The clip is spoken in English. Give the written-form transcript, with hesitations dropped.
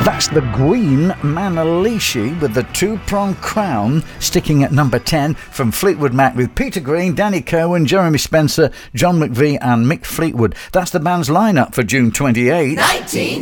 That's the Green Manalishi with the two-pronged crown, sticking at number 10 from Fleetwood Mac with Peter Green, Danny Cohen, Jeremy Spencer, John McVie and Mick Fleetwood. That's the band's lineup for June 28th.